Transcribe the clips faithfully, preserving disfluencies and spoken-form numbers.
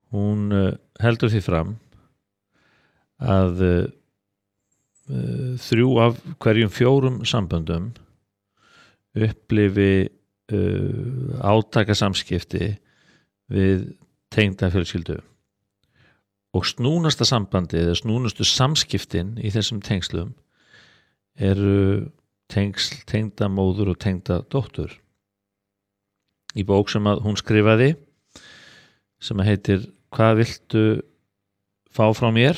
hún uh, heldur því fram að uh, uh, þrjú af hverjum fjórum samböndum upplifi uh, átaka samskipti við tengda fjölskyldu og snúnasta sambandi eða snúnustu samskiptin í þessum tengslum eru tengsl tengda móður og tengda dóttur. Í bók sem að hún skrifaði sem að heitir Hvað viltu fá frá mér?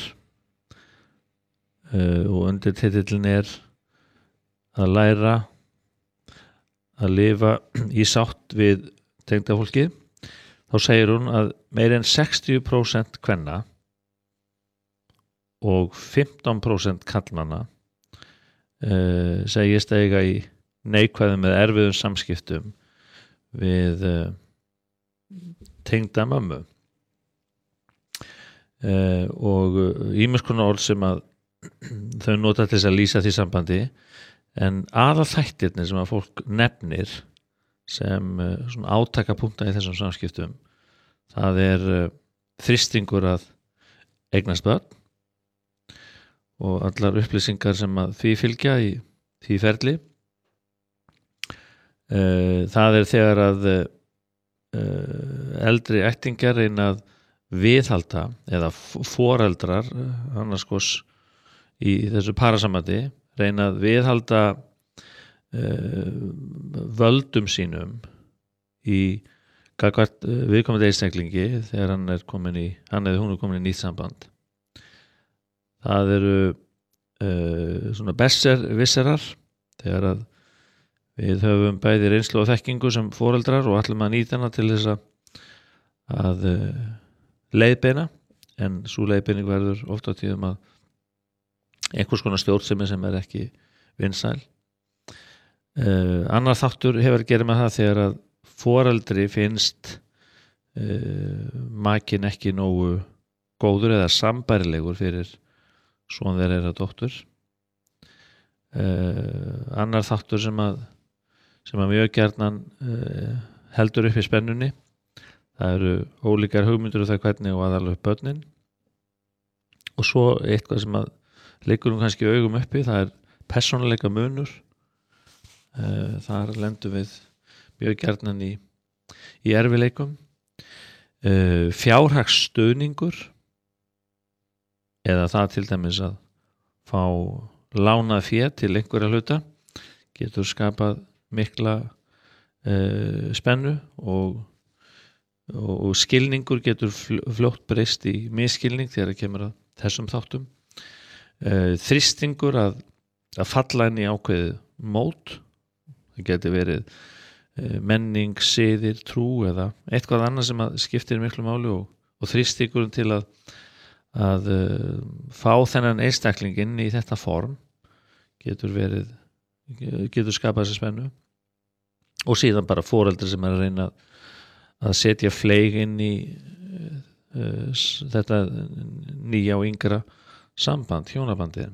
Uh, og undir titillin er að læra að lifa í sátt við tengda fólki. Þá segir hún að meira en sextíu prósent kvenna og fimmtán prósent kallmanna uh, segist eiga í neikvæðum eða erfiðum samskiptum við uh, tengda mömmu. Uh, og ýmiss konar orð sem að þau nota til þess að lýsa því sambandi en aðal þættirnir sem að fólk nefnir sem uh, svona átakapunkta í þessum samskiptum það er uh, þrýstingur að eignast börn og allar upplýsingar sem að því fylgja í því ferli. Uh, það er þegar að uh, eldri ættingjar reyna að viðhalda eða foreldrar annars kos í þessu parasambandi reyna að viðhalda uh, völdum sínum í gagnvart uh, viðkomandi einstaklingi þegar hann er komin í hann eða hún er komin í nýtt samband. Það eru uh, svona besser visserar þegar að við höfum bæði reynslu og þekkingu sem foreldrar og ætlum að nýta hana til þess að, að uh, leiðbeina, en sú leiðbeining verður oft á tíðum að einhvers konar stjórnsemi sem er ekki vinsæl. Uh, annar þáttur hefur að gera með það þegar að foreldri finnst uh, makinn ekki nógu góður eða sambærilegur fyrir son þeirra eða dóttur. Uh, annar þáttur sem að sem að mjög gjarnan uh, heldur upp í spennunni það eru ólíkar hugmyndir og það hvernig og aðallega upp börnin og svo eitthvað sem að liggur um kannski augum uppi það er persónuleika munur uh, þar lendum við mjög gjarnan í, í erfileikum uh, fjárhagsstuðningur eða það til dæmis að fá lánað fé til einhverja hluta getur skapað mikla uh, spennu og, og, og skilningur getur fljótt breyst í misskilning þegar það kemur að þessum þáttum. Uh, þrýstingur að, að falla inn í ákveðið mót. Það getur verið uh, menning, siðir, trú eða eitthvað annað sem að skiptir miklu máli og, og þrýstingurinn til að, að uh, fá þennan einstaklinginn í þetta form getur verið getur skapað þessi spennu og síðan bara foreldri sem er að reyna að setja fleig inn í uh, þetta nýja og yngra samband, hjónabandið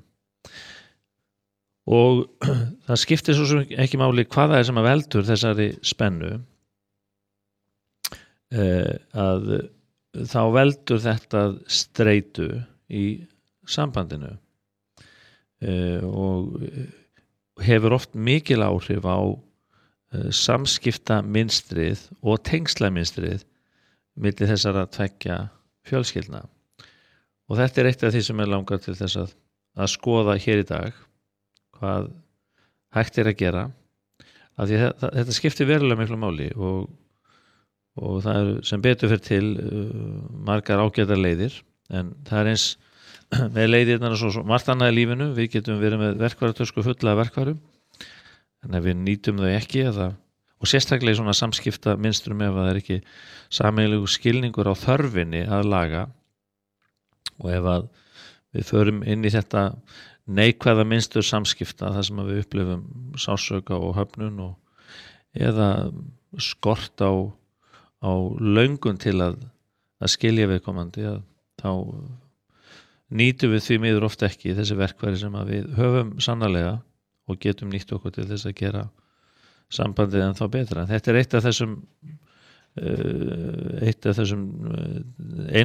og það skiptir svo sem ekki máli hvað það er sem að veldur þessari spennu uh, að þá veldur þetta streitu í sambandinu uh, og hefur oft mikil áhrif á uh, samskipta mynstrið og tengsla mynstrið milli þessara tveggja fjölskyldna og þetta er eitt af því sem er langar til þess að, að skoða hér í dag hvað hægt er að gera af því að þetta skiptir verulega miklu máli og, og það er sem betur fyrir til uh, margar ágætar leiðir en það er eins með leiðirnar og svo, svo margt annað í lífinu við getum verið með verkfæratösku fulla af verkfærum en ef við nýtum þau ekki eða, og sérstaklega í svona samskipta mynstrum ef það er ekki sameiginlegur skilningur á þörfinni að laga og ef að við förum inn í þetta neikvæða mynstur samskipta þar sem við upplifum sársauka og höfnun og, eða skort á, á löngun til að, að skilja viðkomandi að þá nýtum við því miður oft ekki þessi verkfæri sem að við höfum sannarlega og getum nýtt okkur til þess að gera sambandið en þá betra. Þetta er eitt af þessum eitt af þessum